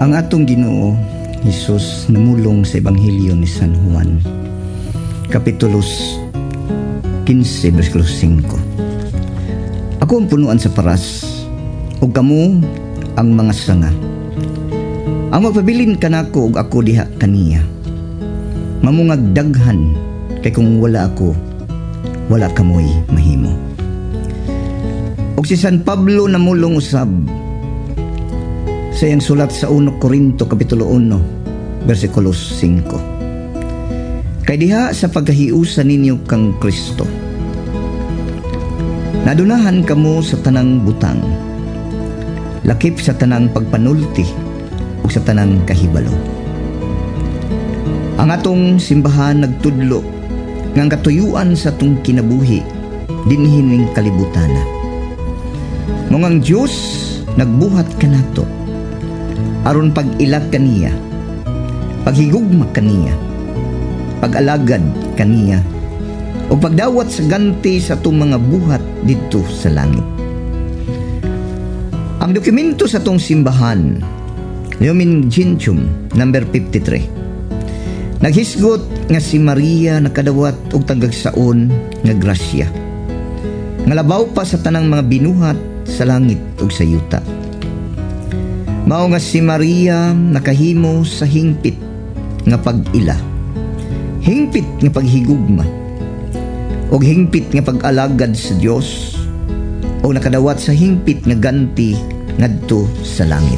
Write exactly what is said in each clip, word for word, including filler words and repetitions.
Ang atong Ginoo Hesus namulong sa Ebanghelyo ni San Juan, Kapitulos fifteen, versikulo five. Ako ang punuan sa paras, ug kamo ang mga sanga. Ang magpabilin kanako ug ako diha kaniya. Mamungag daghan, kay kung wala ako, wala kamoy mahimo. Og si San Pablo namulong usab sa iyang sulat sa Unang Korinto Kapitulo one, versikulo five. Kay diha sa pagkahiusa ninyo kang Kristo, nadunahan kamo sa tanang butang, lakip sa tanang pagpanulti ug sa tanang kahibalo. Ang atong simbahan nagtudlo nga katuyuan sa atong kinabuhi dinhi ning kalibutana. Mungang Dios nagbuhat kanato aron pag-ilag kaniya, paghigugma kaniya, pag-alagad kaniya, o pagdawat sa ganti sa itong mga buhat dito sa langit. Ang dokumento sa itong simbahan, Lumen Gentium, number fifty-three, naghisgot nga si Maria nakadawat og tagagsaon nga grasya, nga labaw pa sa tanang mga binuhat sa langit ug sa yuta. Mao nga si Maria nakahimo sa hingpit nga pag-ila, hingpit nga paghigugma, o hingpit nga pag-alagad sa Dios, o nakadawat sa hingpit nga ganti ngadto sa langit.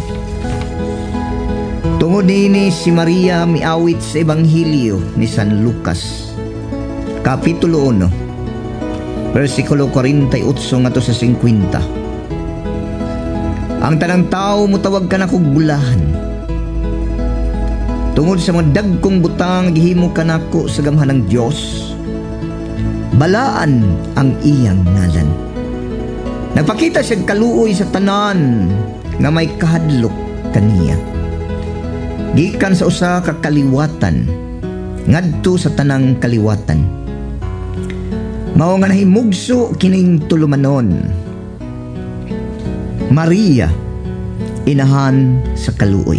Tungod niini si Maria miawit sa Ebanghelyo ni San Lucas, Kapitulo one, versikulo forty-eight ngadto sa fifty. Ang tanang tao mutawag ka na kog bulahan. Tungod sa mga dagkong butang gihimo ka nako sa gamhanang Dios, balaan ang iyang ngalan. Nagpakita siya kaluoy sa tanan nga may kahadlok kaniya, gikan sa usa ka kaliwatan ngadto sa tanang kaliwatan. Mao nga nahimugso kining tulumanon, Maria, inahan sa kaluoy.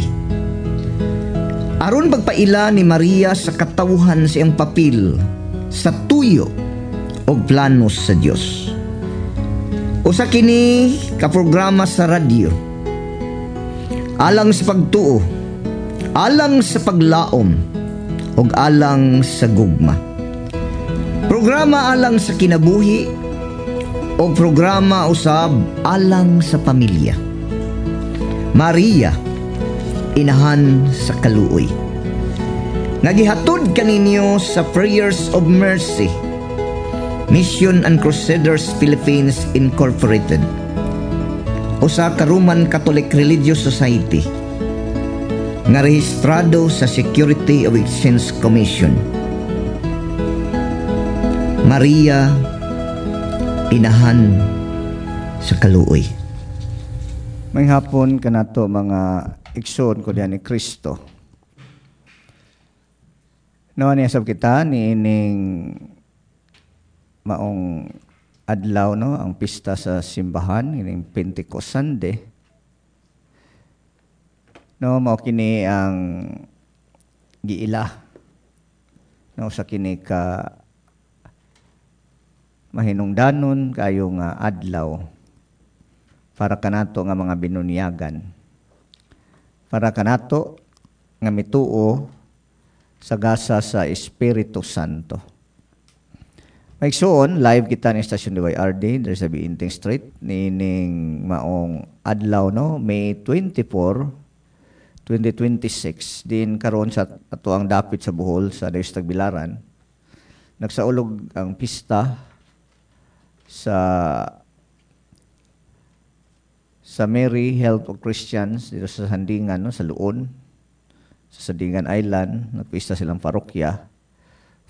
Aron pagpaila ni Maria sa katawhan sa iyang papil sa tuyo o planos sa Dios. Usa kini ka programa sa radyo, alang sa pagtuo, alang sa paglaom, ug alang sa gugma. Programa alang sa kinabuhi o programa usab alang sa pamilya. Maria, inahan sa kaluoy, nagihatod kaninyo sa Prayers of Mercy, Mission and Crusaders Philippines Incorporated, usa ka Roman Catholic Religious Society nga rehistrado sa Security of Exchange Commission. Maria, inahan sa kaluoy. May hapon kanato mga igsoon ko diyan ni Kristo. No ani sab kita ni ining maong adlaw, no, ang pista sa simbahan ining Pentecost Sunday. No, mao kini ang giila, no, sa kini ka mahinungdanon kayo nga adlaw para kanato nga mga binunyagan, para kanato nga mituo sa gasa sa Espiritu Santo. Maigsoon, live kita ni Stasyon D Y R D, there's a Biinting Street, nining maong adlaw, no, May twenty-fourth, twenty twenty-six, din karon sa ato ang dapit sa Bohol, sa Dayos Tagbilaran. Nagsaulog ang pista sa sa Mary Health of Christians dito sa Sandingan, no, sa Luon, sa Sandingan Island. Nagpista silang parokya.